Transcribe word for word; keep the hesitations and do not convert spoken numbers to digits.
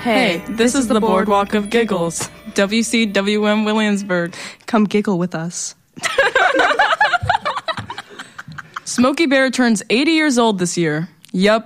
Hey, this is the Boardwalk of Giggles. W C W M Williamsburg. Come giggle with us. Smokey Bear turns eighty years old this year. Yup,